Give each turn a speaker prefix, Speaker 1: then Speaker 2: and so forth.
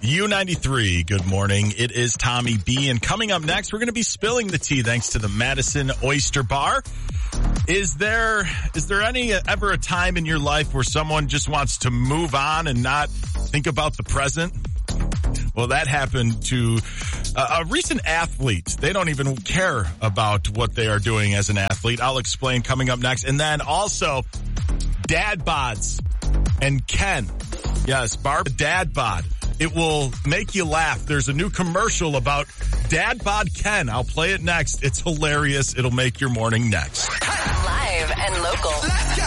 Speaker 1: U93, good morning. It is Tommy B. And coming up next, we're going to be spilling the tea thanks to the Madison Oyster Bar. Is there ever a time in your life where someone just wants to move on and not think about the present? Well, that happened to a recent athlete. They don't even care about what they are doing as an athlete. I'll explain coming up next. And then also, dad bods and Ken. Yes, Barb Dad Bod. It will make you laugh. There's a new commercial about Dad Bod Ken. I'll play it next. It's hilarious. It'll make your morning next.
Speaker 2: Live and local.